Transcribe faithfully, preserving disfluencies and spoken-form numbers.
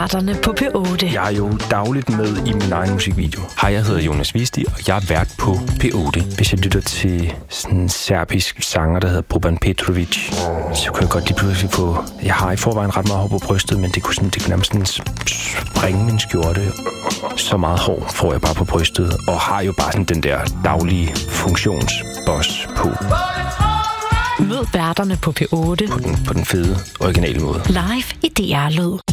Værterne på P otte. Jeg er jo dagligt med i min egen musikvideo. Hej, jeg hedder Jonas Visti, og jeg er vært på P otte. Hvis jeg lytter til sådan en serbisk sanger, der hedder Boban Petrovic, så kan jeg godt lige pludselig få... Jeg har i forvejen ret meget hår på brystet, men det kunne, sådan, det kunne nærmest sådan springe min skjorte. Så meget hår får jeg bare på brystet, og har jo bare sådan den der daglige funktionsboss på. Mød værterne på P otte. På den, på den fede, originale måde. Live i D R Lyd.